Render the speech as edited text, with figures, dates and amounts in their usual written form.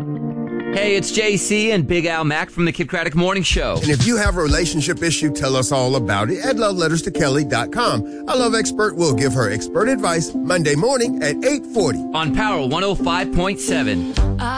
Hey, it's JC and Big Al Mack from the Kid Craddock Morning Show. And if you have a relationship issue, tell us all about it at loveletterstokelly.com. Our love expert will give her expert advice Monday morning at 8:40. On Power 105.7.